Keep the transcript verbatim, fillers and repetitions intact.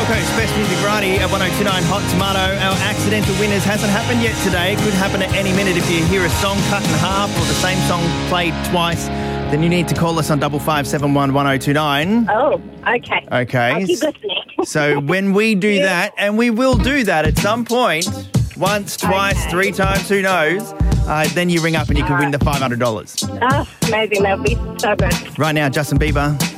Coast, Best Music Variety at one oh two nine Hot Tomato. Our accidental winners hasn't happened yet today. It could happen at any minute. If you hear a song cut in half or the same song played twice, then you need to call us on double five seven one one oh two nine. Oh, okay. Okay. I'll keep listening. So when we do Yeah. that, and we will do that at some point, once, twice, Okay. three times, who knows, uh, then you ring up and you can win the five hundred dollars. Oh, amazing. That'll be so good. Right now, Justin Bieber,